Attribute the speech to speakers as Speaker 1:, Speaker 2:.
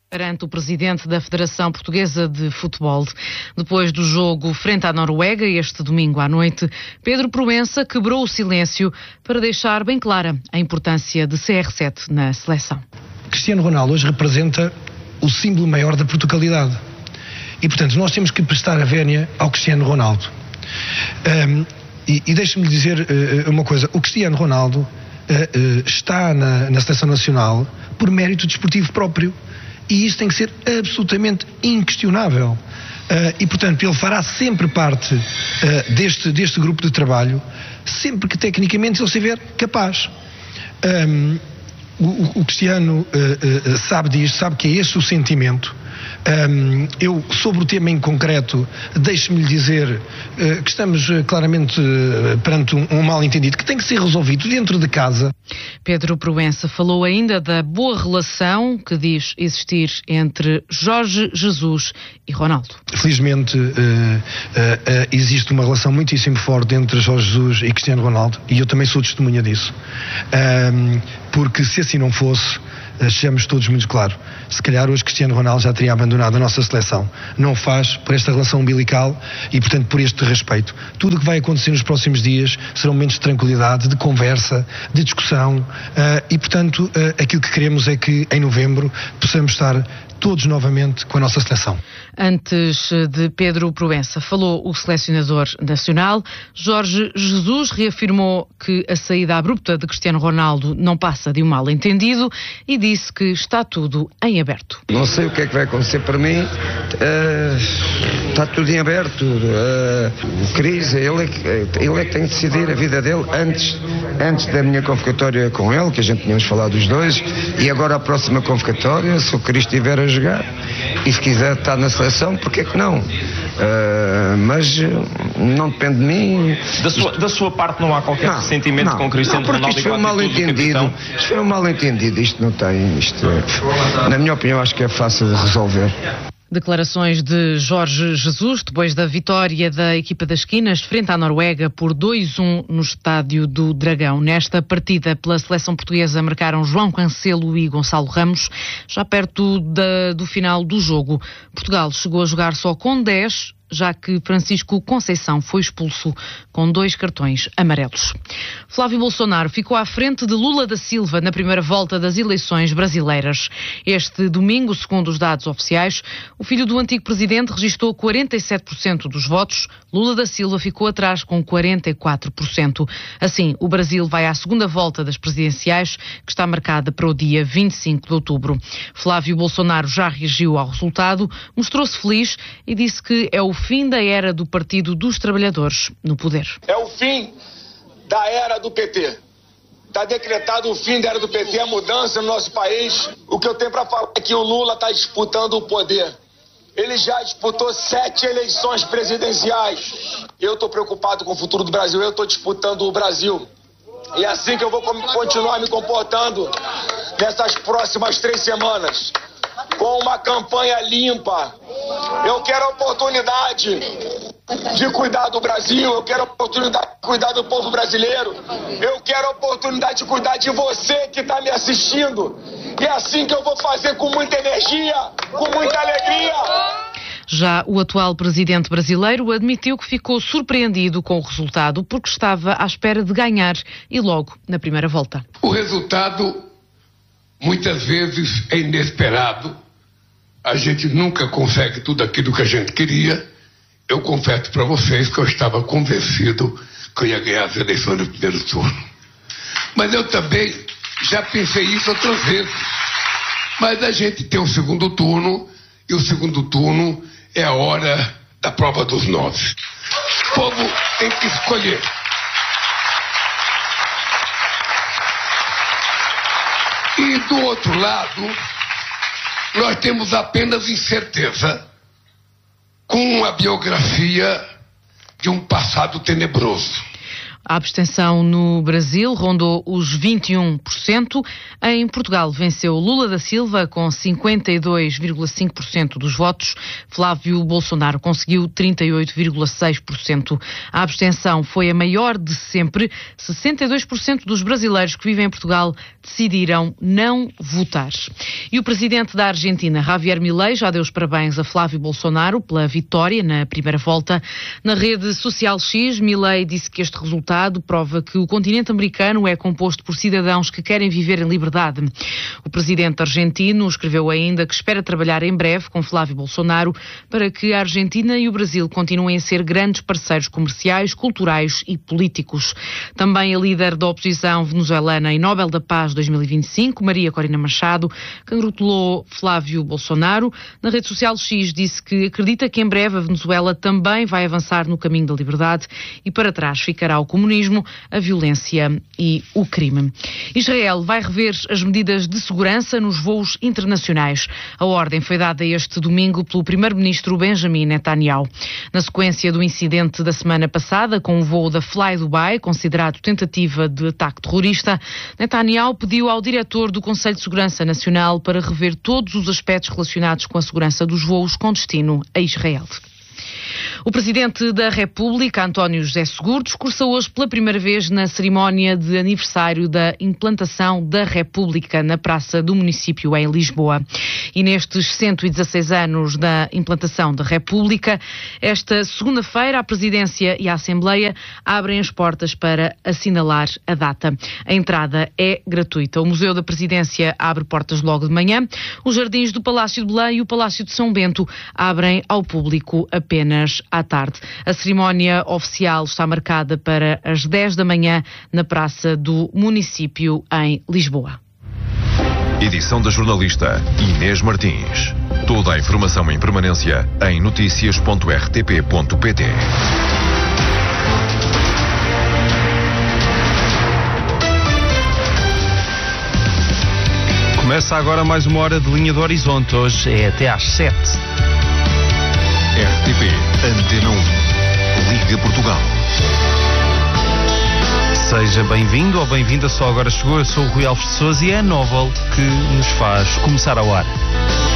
Speaker 1: perante o presidente da Federação Portuguesa de Futebol. Depois do jogo frente à Noruega, este domingo à noite, Pedro Proença quebrou o silêncio para deixar bem clara a importância de CR7 na seleção.
Speaker 2: Cristiano Ronaldo hoje representa o símbolo maior da Portugalidade. E, portanto, nós temos que prestar a vénia ao Cristiano Ronaldo. E deixe-me dizer uma coisa. O Cristiano Ronaldo está na Seleção Nacional por mérito desportivo próprio. E isso tem que ser absolutamente inquestionável. E, portanto, ele fará sempre parte deste grupo de trabalho, sempre que tecnicamente ele estiver capaz. O Cristiano sabe disto, sabe que é esse o sentimento. Eu, sobre o tema em concreto, deixe-me lhe dizer que estamos claramente perante um mal-entendido que tem que ser resolvido dentro de casa.
Speaker 1: Pedro Proença falou ainda da boa relação que diz existir entre Jorge Jesus e Ronaldo.
Speaker 2: Felizmente existe uma relação muitíssimo forte entre Jorge Jesus e Cristiano Ronaldo, e eu também sou testemunha disso, porque se assim não fosse, sejamos todos muito claros, se calhar hoje Cristiano Ronaldo já teria abandonado a nossa seleção. Não o faz por esta relação umbilical e, portanto, por este respeito. Tudo o que vai acontecer nos próximos dias serão momentos de tranquilidade, de conversa, de discussão, e, portanto, aquilo que queremos é que em novembro possamos estar todos novamente com a nossa seleção.
Speaker 1: Antes de Pedro Proença, falou o selecionador nacional. Jorge Jesus reafirmou que a saída abrupta de Cristiano Ronaldo não passa de um mal-entendido e disse que está tudo em aberto.
Speaker 3: Não sei o que é que vai acontecer para mim, está tudo em aberto. O Cris, ele é que tem que decidir a vida dele antes da minha convocatória com ele, que a gente tínhamos falado os dois, e agora a próxima convocatória, se o Cris estiver a jogar e se quiser estar na seleção, porque é que não? Mas não depende de mim.
Speaker 4: Da sua parte não há qualquer ressentimento com o Cristiano Ronaldo?
Speaker 3: Isto foi um mal-entendido. Isto foi um mal-entendido. Isto não tem. Na minha opinião, acho que é fácil de resolver.
Speaker 1: Declarações de Jorge Jesus depois da vitória da equipa das Esquinas frente à Noruega por 2-1 no Estádio do Dragão. Nesta partida pela seleção portuguesa marcaram João Cancelo e Gonçalo Ramos, já perto do final do jogo. Portugal chegou a jogar só com 10, já que Francisco Conceição foi expulso com 2 cartões amarelos. Flávio Bolsonaro ficou à frente de Lula da Silva na primeira volta das eleições brasileiras. Este domingo, segundo os dados oficiais, o filho do antigo presidente registrou 47% dos votos. Lula da Silva ficou atrás com 44%. Assim, o Brasil vai à segunda volta das presidenciais, que está marcada para o dia 25 de outubro. Flávio Bolsonaro já reagiu ao resultado, mostrou-se feliz e disse que é o fim da era do Partido dos Trabalhadores no poder.
Speaker 5: É o fim da era do PT. Está decretado o fim da era do PT, a mudança no nosso país. O que eu tenho para falar é que o Lula está disputando o poder. Ele já disputou 7 eleições presidenciais. Eu estou preocupado com o futuro do Brasil, eu estou disputando o Brasil. E é assim que eu vou continuar me comportando nessas próximas 3 semanas. Com uma campanha limpa. Eu quero a oportunidade de cuidar do Brasil, eu quero a oportunidade de cuidar do povo brasileiro, eu quero a oportunidade de cuidar de você que está me assistindo. E é assim que eu vou fazer, com muita energia, com muita alegria.
Speaker 1: Já o atual presidente brasileiro admitiu que ficou surpreendido com o resultado porque estava à espera de ganhar e logo na primeira volta.
Speaker 6: O resultado muitas vezes é inesperado. A gente nunca consegue tudo aquilo que a gente queria. Eu confesso para vocês que eu estava convencido que eu ia ganhar as eleições no primeiro turno. Mas eu também já pensei isso outras vezes. Mas a gente tem o segundo turno, e o segundo turno é a hora da prova dos 9. O povo tem que escolher. E do outro lado, nós temos apenas incerteza com a biografia de um passado tenebroso.
Speaker 1: A abstenção no Brasil rondou os 21%. Em Portugal venceu Lula da Silva com 52,5% dos votos. Flávio Bolsonaro conseguiu 38,6%. A abstenção foi a maior de sempre. 62% dos brasileiros que vivem em Portugal decidiram não votar. E o presidente da Argentina, Javier Milei, já deu os parabéns a Flávio Bolsonaro pela vitória na primeira volta. Na rede social X, Milei disse que este resultado prova que o continente americano é composto por cidadãos que querem viver em liberdade. O presidente argentino escreveu ainda que espera trabalhar em breve com Flávio Bolsonaro para que a Argentina e o Brasil continuem a ser grandes parceiros comerciais, culturais e políticos. Também a líder da oposição venezuelana e Nobel da Paz 2025, Maria Corina Machado, congratulou Flávio Bolsonaro. Na rede social X disse que acredita que em breve a Venezuela também vai avançar no caminho da liberdade e para trás ficará o comunismo, a violência e o crime. Israel vai rever as medidas de segurança nos voos internacionais. A ordem foi dada este domingo pelo primeiro-ministro Benjamin Netanyahu. Na sequência do incidente da semana passada, com o voo da Fly Dubai, considerado tentativa de ataque terrorista, Netanyahu pediu ao diretor do Conselho de Segurança Nacional para rever todos os aspectos relacionados com a segurança dos voos com destino a Israel. O Presidente da República, António José Seguro, discursou hoje pela primeira vez na cerimónia de aniversário da implantação da República na Praça do Município em Lisboa. E nestes 116 anos da implantação da República, esta segunda-feira a Presidência e a Assembleia abrem as portas para assinalar a data. A entrada é gratuita. O Museu da Presidência abre portas logo de manhã. Os jardins do Palácio de Belém e o Palácio de São Bento abrem ao público apenas à tarde. A cerimónia oficial está marcada para as 10 da manhã na Praça do Município em Lisboa.
Speaker 7: Edição da jornalista Inês Martins. Toda a informação em permanência em noticias.rtp.pt.
Speaker 8: Começa agora mais uma hora de Linha do Horizonte. Hoje é até às 7.
Speaker 7: RTP Antena 1. Liga Portugal.
Speaker 8: Seja bem-vindo ou bem-vinda, só agora chegou. Eu sou o Rui Alves de Sousa e é a Novel que nos faz começar ao ar.